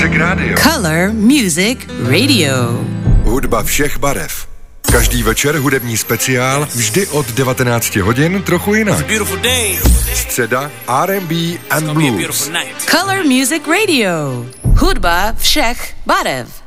Music Radio. Color Music Radio. Hudba všech barev. Každý večer hudební speciál, vždy od 19 hodin, trochu jinak. Středa R&B and Blues. Color Music Radio. Hudba všech barev.